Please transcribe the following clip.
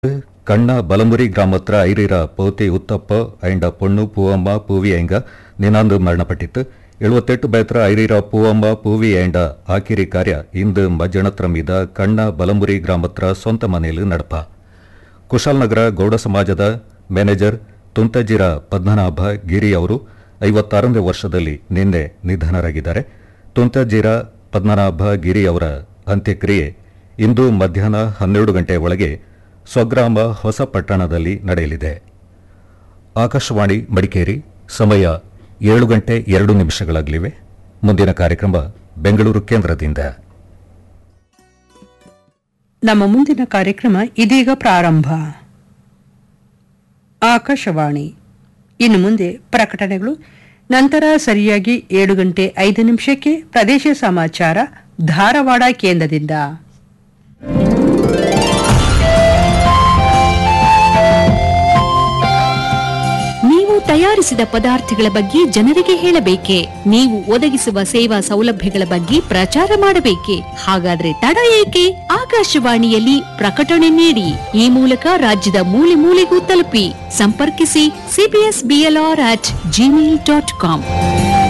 ಕಣ್ಣ ಬಲಮುರಿ ಗ್ರಾಮತ್ರ ಐರಿರ ಪೌತಿ ಉತ್ತಪ್ಪ ಐಂಡ ಪೊಣ್ಣು ಪೂವಮ್ಮ ಪೂವಿ ಐಂಗ ನಿನಾಂದು ಮರಣಪಟ್ಟಿತ್ತು. 78 ಬೇತ್ರ ಐರಿರ ಪೂವಮ್ಮ ಪೂವಿ ಐಂಡ ಆಕಿರಿ ಕಾರ್ಯ ಇಂದು ಮಜ್ಜಣತ್ರ ಮೀದ ಕಣ್ಣ ಬಲಮುರಿ ಗ್ರಾಮತ್ರ ಸ್ವಂತ ಮನೆಯಲ್ಲಿ ನಡಪ. ಕುಶಾಲನಗರ ಗೌಡ ಸಮಾಜದ ಮ್ಯಾನೇಜರ್ ತುಂತಜಿರ ಪದ್ಮನಾಭ ಗಿರಿ ಅವರು 56ನೇ ವರ್ಷದಲ್ಲಿ ನಿನ್ನೆ ನಿಧನರಾಗಿದ್ದಾರೆ. ತುಂತಜಿರ ಪದ್ಮನಾಭ ಗಿರಿ ಅವರ ಅಂತ್ಯಕ್ರಿಯೆ ಇಂದು ಮಧ್ಯಾಹ್ನ 12 ಗಂಟೆ ಒಳಗೆ ಸ್ವಗ್ರಾಮ ಹೊಸಪಟ್ಟಣದಲ್ಲಿ ನಡೆಯಲಿದೆ. ಆಕಾಶವಾಣಿ ಮಡಿಕೇರಿ, ಸಮಯ 7 ಗಂಟೆ 2 ನಿಮಿಷಗಳಾಗಲಿವೆ. ಮುಂದಿನ ಕಾರ್ಯಕ್ರಮ ಬೆಂಗಳೂರು ಕೇಂದ್ರದಿಂದ. ನಮ್ಮ ಮುಂದಿನ ಕಾರ್ಯಕ್ರಮ ಇದೀಗ ಪ್ರಾರಂಭ. ಆಕಾಶವಾಣಿ. ಇನ್ನು ಮುಂದೆ ಪ್ರಕಟಣೆಗಳು, ನಂತರ ಸರಿಯಾಗಿ 7 ಗಂಟೆ 5 ನಿಮಿಷಕ್ಕೆ ಪ್ರದೇಶ ಸಮಾಚಾರ ಧಾರವಾಡ ಕೇಂದ್ರದಿಂದ. ತಯಾರಿಸಿದ ಪದಾರ್ಥಗಳ ಬಗ್ಗೆ ಜನರಿಗೆ ಹೇಳಬೇಕೆ? ನೀವು ಒದಗಿಸುವ ಸೇವಾ ಸೌಲಭ್ಯಗಳ ಬಗ್ಗೆ ಪ್ರಚಾರ ಮಾಡಬೇಕೆ? ಹಾಗಾದ್ರೆ ತಡ ಏಕೆ? ಆಕಾಶವಾಣಿಯಲ್ಲಿ ಪ್ರಕಟಣೆ ನೀಡಿ. ಈ ಮೂಲಕ ರಾಜ್ಯದ ಮೂಲೆ ಮೂಲೆಗೂ ತಲುಪಿ. ಸಂಪರ್ಕಿಸಿ cbsblr@gmail.com.